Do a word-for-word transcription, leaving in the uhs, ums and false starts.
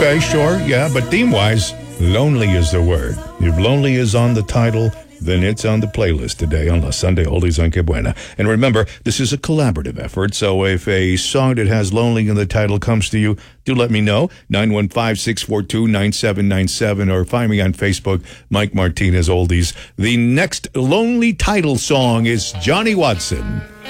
Okay, sure, yeah, but theme-wise, lonely is the word. If lonely is on the title, then it's on the playlist today on La Sunday Oldies on Que Buena. And remember, this is a collaborative effort, so if a song that has lonely in the title comes to you, do let me know. nine one five, six four two, nine seven nine seven or find me on Facebook, Mike Martinez Oldies. The next lonely title song is Johnny Watson.